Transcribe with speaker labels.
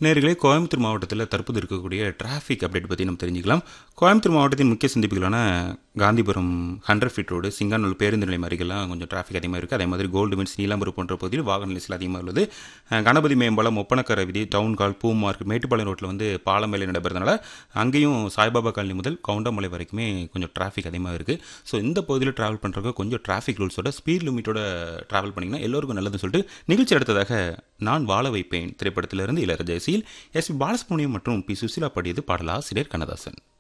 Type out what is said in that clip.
Speaker 1: நேயர்களே, கோயம்புத்தூர் மாவட்டத்தில் தற்போது இருக்கக்கூடிய டிராஃபிக் அப்டேட் பற்றி நம்ம தெரிஞ்சுக்கலாம். கோயம்புத்தூர் மாவட்டத்தின் முக்கிய சந்திப்புகளான காந்திபுரம் 100 ஃபீட் ரோடு, சிங்காநல்லூர் பேருந்து நிலையம் அருகெல்லாம் கொஞ்சம் டிராஃபிக் அதிகமாக இருக்குது. அதே மாதிரி கோல்டு மின்ஸ், நீலாம்பூர் போன்ற பகுதியில் வாகன நெரிசல் அதிகமாக உள்ளது. கணபதி மேம்பாலம், ஒப்பனக்கரை வீதி, டவுன் ஹால், பூ மார்க்கெட், மேட்டுப்பாளையம் ரோட்டில் பாலம் வேலை நடைபெறதுனால அங்கேயும் சாய்பாபா காலனி முதல் கவுண்டமலை வரைக்குமே கொஞ்சம் டிராஃபிக் அதிகமாக இருக்குது. ஸோ இந்த பகுதியில் ட்ராவல் பண்ணுறதுக்கு கொஞ்சம் டிராஃபிக் ரூல்ஸோட ஸ்பீட் லிமிட்டோட ட்ராவல் பண்ணிங்கன்னா எல்லோருக்கும் நல்லதுன்னு சொல்லிட்டு நிகழ்ச்சி அடுத்ததாக நான் வாழ வைப்பேன் திரைப்படத்திலிருந்து இளையராஜா இசையில் எஸ். பி. பாலசுப்ரமணியம் மற்றும் பி. சுசீலா பாடியது. பாடலாசிரியர் கண்ணதாசன்.